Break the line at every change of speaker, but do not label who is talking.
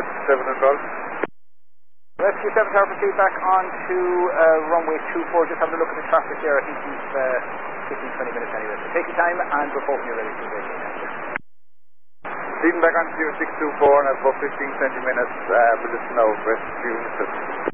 Rescue 7 and 12.
Rescue 7 Tower, proceed back on to runway 24. Just having a look at the traffic there. I think he's 15-20 minutes anyway. So take your time and report when you're ready to engage.
Leading back on to 624 and about 15-20 minutes. We'll just know rescue.